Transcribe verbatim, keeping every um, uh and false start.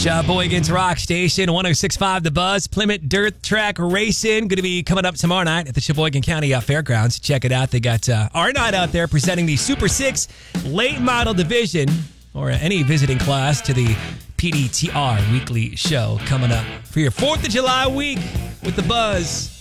Sheboygan's Rock Station, one oh six point five The Buzz. Plymouth Dirt Track Racing going to be coming up tomorrow night at the Sheboygan County uh, Fairgrounds. Check it out. They got uh, our night out there presenting the Super six Late Model Division, or any visiting class to the P D T R weekly show coming up for your fourth of July week with The Buzz.